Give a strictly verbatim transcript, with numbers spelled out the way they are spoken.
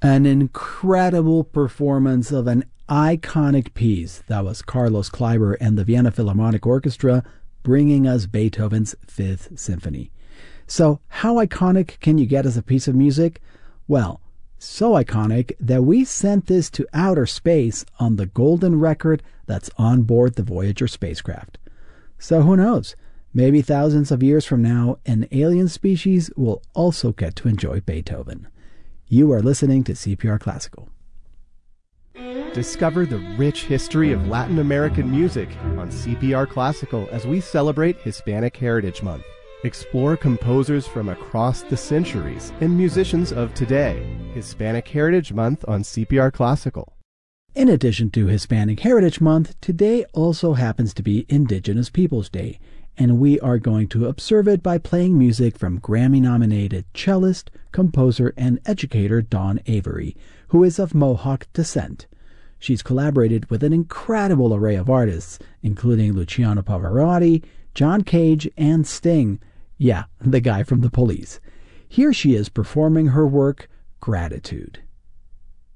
An incredible performance of an iconic piece. That was Carlos Kleiber and the Vienna Philharmonic Orchestra bringing us Beethoven's Fifth Symphony. So how iconic can you get as a piece of music? Well, so iconic that we sent this to outer space on the golden record that's on board the Voyager spacecraft. So who knows? Maybe thousands of years from now, an alien species will also get to enjoy Beethoven. You are listening to C P R Classical. Discover the rich history of Latin American music on C P R Classical as we celebrate Hispanic Heritage Month. Explore composers from across the centuries and musicians of today. Hispanic Heritage Month on C P R Classical. In addition to Hispanic Heritage Month, today also happens to be Indigenous Peoples Day, and we are going to observe it by playing music from Grammy-nominated cellist, composer, and educator Dawn Avery, who is of Mohawk descent. She's collaborated with an incredible array of artists, including Luciano Pavarotti, John Cage, and Sting. Yeah, the guy from The Police. Here she is performing her work, Gratitude.